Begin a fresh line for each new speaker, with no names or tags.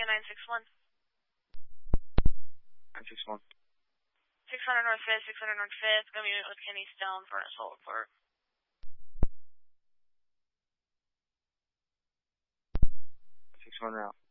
at 961.
961.
600 North 5th, 600 North 5th. Gonna be with Kenny Stone for an assault report.
6-1 route.